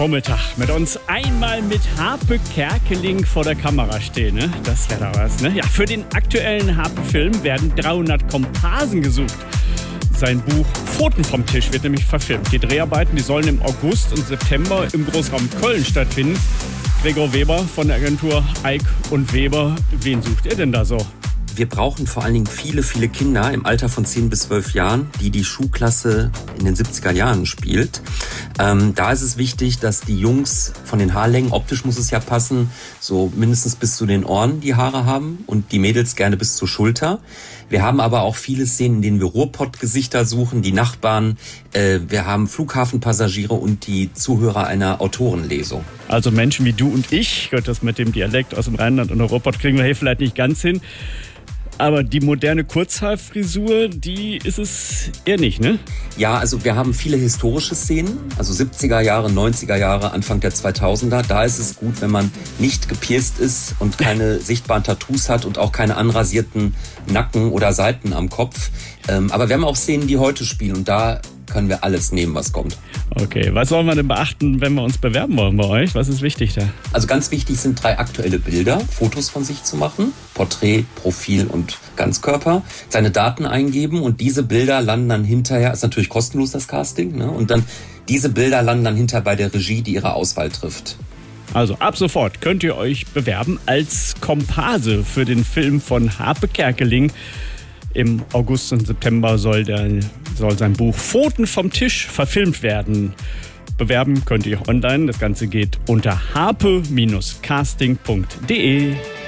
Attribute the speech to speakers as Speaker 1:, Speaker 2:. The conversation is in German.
Speaker 1: Vormittag mit uns einmal mit Harpe Kerkeling vor der Kamera stehen. Ne? Das wäre da was. Ne? Ja, für den aktuellen Harpe-Film werden 300 Komparsen gesucht. Sein Buch Pfoten vom Tisch wird nämlich verfilmt. Die Dreharbeiten, die sollen im August und September im Großraum Köln stattfinden. Gregor Weber von der Agentur Eick und Weber. Wen sucht ihr denn da so?
Speaker 2: Wir brauchen vor allen Dingen viele, viele Kinder im Alter von 10 bis 12 Jahren, die Schulklasse in den 70er Jahren spielt. Da ist es wichtig, dass die Jungs von den Haarlängen, optisch muss es ja passen, so mindestens bis zu den Ohren die Haare haben und die Mädels gerne bis zur Schulter. Wir haben aber auch viele Szenen, in denen wir Ruhrpott-Gesichter suchen, die Nachbarn, wir haben Flughafenpassagiere und die Zuhörer einer Autorenlesung.
Speaker 1: Also Menschen wie du und ich, Gott, das mit dem Dialekt aus dem Rheinland und der Ruhrpott kriegen wir hier vielleicht nicht ganz hin. Aber die moderne Kurzhaarfrisur, die ist es eher nicht, ne?
Speaker 2: Ja, also wir haben viele historische Szenen, also 70er Jahre, 90er Jahre, Anfang der 2000er. Da ist es gut, wenn man nicht gepierst ist und keine sichtbaren Tattoos hat und auch keine anrasierten Nacken oder Seiten am Kopf. Aber wir haben auch Szenen, die heute spielen und da können wir alles nehmen, was kommt.
Speaker 1: Okay, was sollen wir denn beachten, wenn wir uns bewerben wollen bei euch? Was ist wichtig da?
Speaker 2: Also ganz wichtig sind 3 aktuelle Bilder, Fotos von sich zu machen, Porträt, Profil und Ganzkörper, seine Daten eingeben und diese Bilder landen dann hinterher, ist natürlich kostenlos das Casting, ne? Und dann diese Bilder landen dann hinterher bei der Regie, die ihre Auswahl trifft.
Speaker 1: Also ab sofort könnt ihr euch bewerben als Komparse für den Film von Harpe Kerkeling. Im August und September soll sein Buch Pfoten vom Tisch verfilmt werden. Bewerben könnt ihr online. Das Ganze geht unter harpe-casting.de.